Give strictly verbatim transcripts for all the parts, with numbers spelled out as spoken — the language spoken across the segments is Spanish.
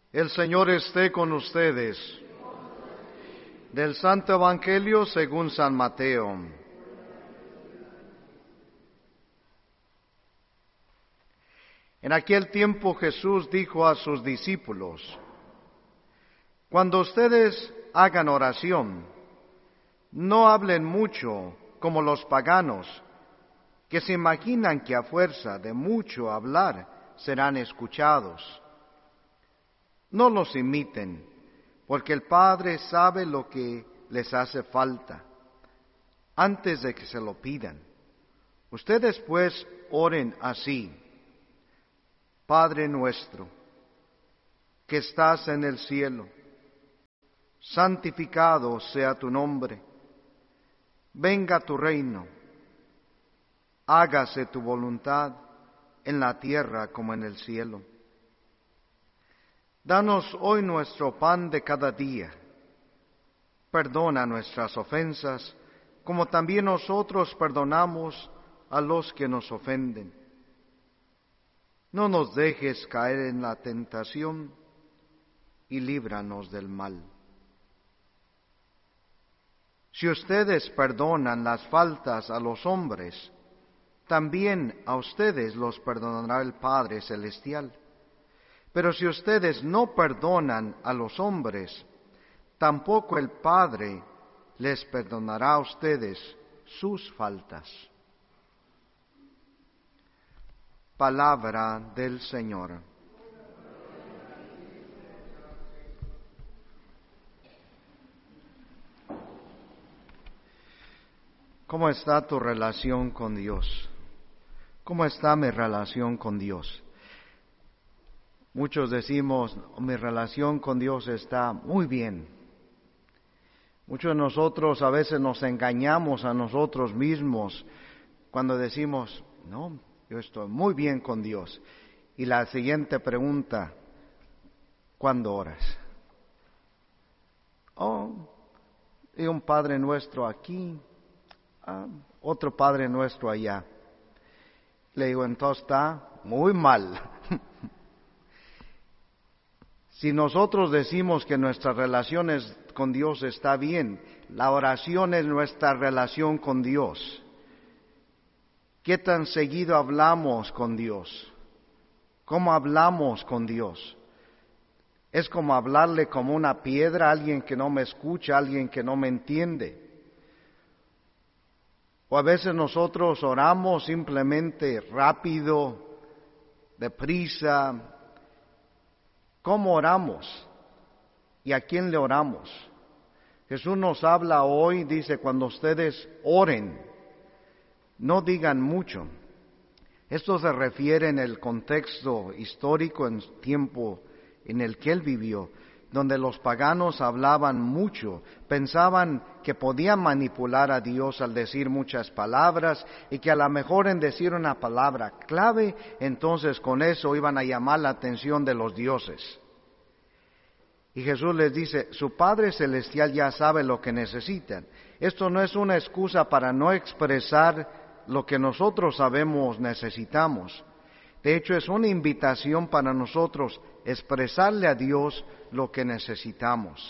El Señor esté con ustedes. Del Santo Evangelio según San Mateo. En aquel tiempo Jesús dijo a sus discípulos: Cuando ustedes hagan oración, no hablen mucho como los paganos, que se imaginan que a fuerza de mucho hablar serán escuchados. No los imiten, porque el Padre sabe lo que les hace falta, antes de que se lo pidan. Ustedes pues oren así: Padre nuestro, que estás en el cielo, santificado sea tu nombre. Venga tu reino. Hágase tu voluntad en la tierra como en el cielo. Danos hoy nuestro pan de cada día. Perdona nuestras ofensas, como también nosotros perdonamos a los que nos ofenden. No nos dejes caer en la tentación y líbranos del mal. Si ustedes perdonan las faltas a los hombres, también a ustedes los perdonará el Padre Celestial. Pero si ustedes no perdonan a los hombres, tampoco el Padre les perdonará a ustedes sus faltas. Palabra del Señor. ¿Cómo está tu relación con Dios? ¿Cómo está mi relación con Dios? Muchos decimos, mi relación con Dios está muy bien. Muchos de nosotros a veces nos engañamos a nosotros mismos cuando decimos, no, yo estoy muy bien con Dios. Y la siguiente pregunta, ¿cuándo oras? Oh, y un Padre Nuestro aquí, ah, otro Padre Nuestro allá. Le digo, entonces está muy mal. Si nosotros decimos que nuestras relaciones con Dios está bien, la oración es nuestra relación con Dios. ¿Qué tan seguido hablamos con Dios? ¿Cómo hablamos con Dios? ¿Es como hablarle como una piedra a alguien que no me escucha, a alguien que no me entiende? O a veces nosotros oramos simplemente rápido, deprisa. ¿Cómo oramos? ¿Y a quién le oramos? Jesús nos habla hoy, dice, cuando ustedes oren, no digan mucho. Esto se refiere en el contexto histórico, en el tiempo en el que Él vivió, donde los paganos hablaban mucho, pensaban que podían manipular a Dios al decir muchas palabras y que a lo mejor en decir una palabra clave, entonces con eso iban a llamar la atención de los dioses. Y Jesús les dice, su Padre Celestial ya sabe lo que necesitan. Esto no es una excusa para no expresar lo que nosotros sabemos necesitamos. De hecho, es una invitación para nosotros expresarle a Dios lo que necesitamos.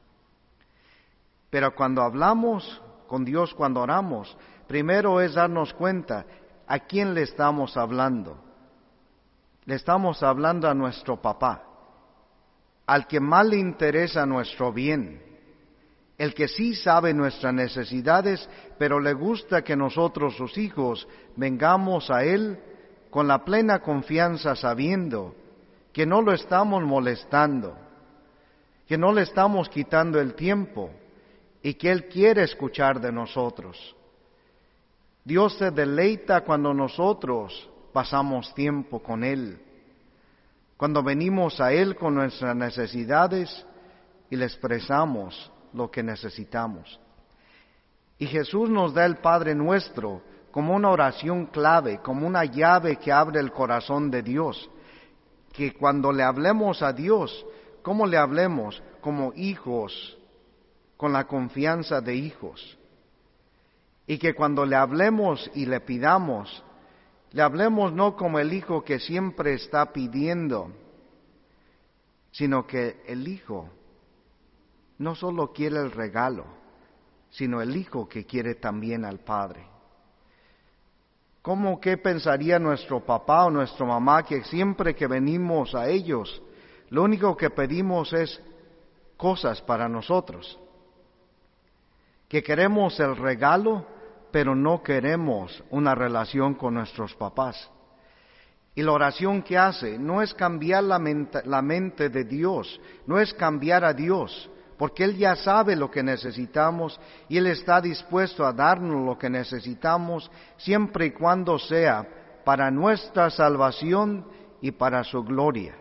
Pero cuando hablamos con Dios, cuando oramos, primero es darnos cuenta a quién le estamos hablando. Le estamos hablando a nuestro papá, al que más le interesa nuestro bien, el que sí sabe nuestras necesidades, pero le gusta que nosotros, sus hijos, vengamos a Él con la plena confianza, sabiendo que no lo estamos molestando, que no le estamos quitando el tiempo y que Él quiere escuchar de nosotros. Dios se deleita cuando nosotros pasamos tiempo con Él, cuando venimos a Él con nuestras necesidades y le expresamos lo que necesitamos. Y Jesús nos da el Padre Nuestro como una oración clave, como una llave que abre el corazón de Dios, que cuando le hablemos a Dios, ¿cómo le hablemos? Como hijos, con la confianza de hijos. Y que cuando le hablemos y le pidamos, le hablemos no como el hijo que siempre está pidiendo, sino que el Hijo no solo quiere el regalo, sino el Hijo que quiere también al Padre. ¿Cómo que pensaría nuestro papá o nuestra mamá que siempre que venimos a ellos, lo único que pedimos es cosas para nosotros? Que queremos el regalo, pero no queremos una relación con nuestros papás. Y la oración que hace no es cambiar la mente, la mente de Dios, no es cambiar a Dios, porque Él ya sabe lo que necesitamos y Él está dispuesto a darnos lo que necesitamos, siempre y cuando sea para nuestra salvación y para su gloria.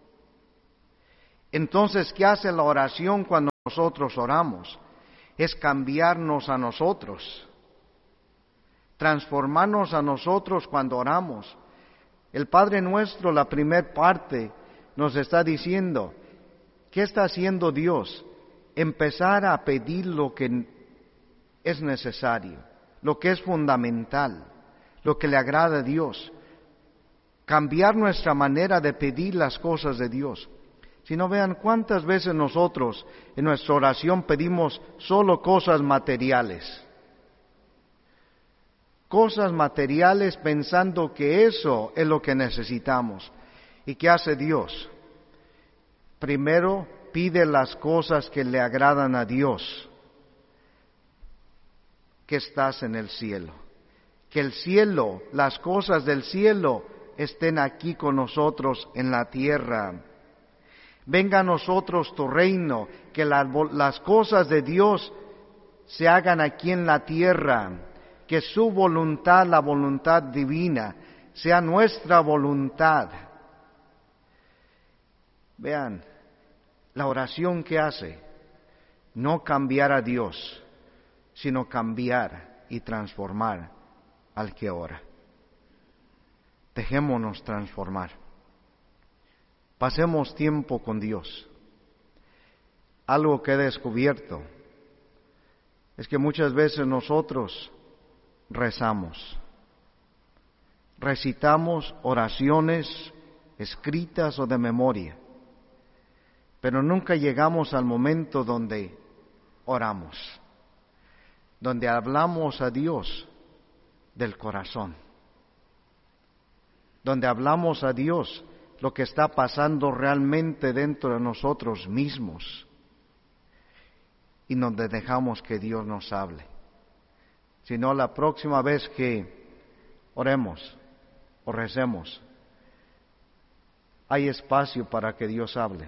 Entonces, ¿qué hace la oración cuando nosotros oramos? Es cambiarnos a nosotros, transformarnos a nosotros cuando oramos. El Padre Nuestro, la primer parte, nos está diciendo, ¿qué está haciendo Dios? Empezar a pedir lo que es necesario, lo que es fundamental, lo que le agrada a Dios. Cambiar nuestra manera de pedir las cosas de Dios. Si no, vean cuántas veces nosotros en nuestra oración pedimos solo cosas materiales. Cosas materiales pensando que eso es lo que necesitamos. ¿Y qué hace Dios? Primero pide las cosas que le agradan a Dios, que estás en el cielo. Que el cielo, las cosas del cielo estén aquí con nosotros en la tierra. Venga a nosotros tu reino, que la, las cosas de Dios se hagan aquí en la tierra, que su voluntad, la voluntad divina, sea nuestra voluntad. Vean, la oración que hace, no cambiar a Dios, sino cambiar y transformar al que ora. Dejémonos transformar. Pasemos tiempo con Dios. Algo que he descubierto es que muchas veces nosotros rezamos, recitamos oraciones escritas o de memoria, pero nunca llegamos al momento donde oramos, donde hablamos a Dios del corazón, donde hablamos a Dios lo que está pasando realmente dentro de nosotros mismos y donde dejamos que Dios nos hable. Si no, la próxima vez que oremos o recemos, hay espacio para que Dios hable,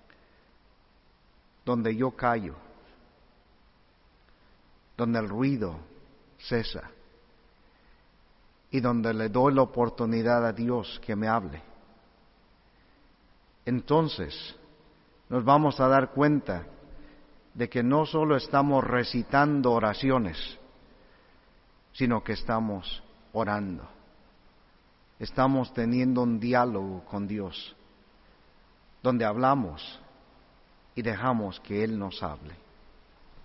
donde yo callo, donde el ruido cesa y donde le doy la oportunidad a Dios que me hable. Entonces nos vamos a dar cuenta de que no solo estamos recitando oraciones, sino que estamos orando. Estamos teniendo un diálogo con Dios, donde hablamos y dejamos que Él nos hable.